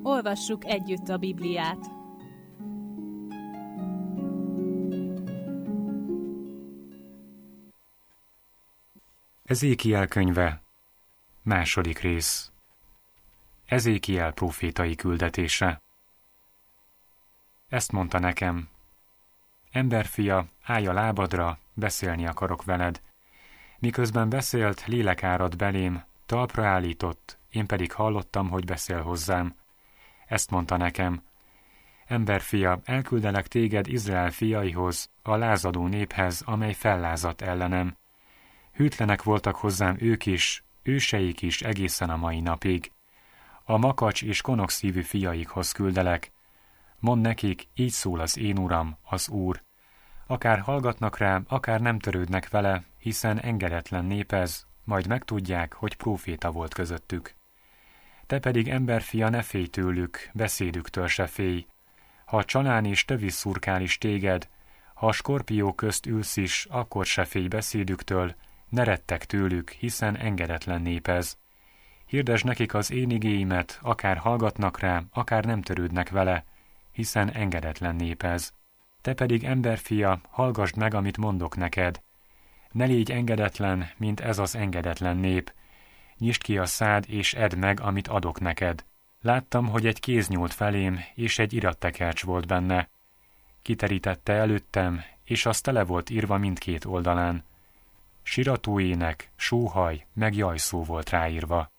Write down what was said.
Olvassuk együtt a Bibliát. Ezékiel könyve, második rész. Ezékiel prófétai küldetése. Ezt mondta nekem: Emberfia, állj a lábadra, beszélni akarok veled. Miközben beszélt, lélek árad belém, talpra állított, én pedig hallottam, hogy beszél hozzám. Ezt mondta nekem: Emberfia, elküldelek téged Izrael fiaihoz, a lázadó néphez, amely fellázadt ellenem. Hűtlenek voltak hozzám ők is, őseik is egészen a mai napig. A makacs és konokszívű fiaikhoz küldelek. Mondd nekik, így szól az én Uram, az Úr. Akár hallgatnak rá, akár nem törődnek vele, hiszen engedetlen nép ez, majd megtudják, hogy próféta volt közöttük. Te pedig, emberfia, ne félj tőlük, beszédüktől se félj. Ha a csalán és tövis szurkál is téged, ha a skorpiók közt ülsz is, akkor se félj beszédüktől, ne rettek tőlük, hiszen engedetlen nép ez. Hirdesd nekik az én igéimet, akár hallgatnak rá, akár nem törődnek vele, hiszen engedetlen nép ez. Te pedig, emberfia, hallgasd meg, amit mondok neked. Ne légy engedetlen, mint ez az engedetlen nép. Nyisd ki a szád, és edd meg, amit adok neked. Láttam, hogy egy kéz nyúlt felém, és egy irattekercs volt benne. Kiterítette előttem, és az tele volt írva mindkét oldalán. Sirató ének, sóhaj, meg jajszó volt ráírva.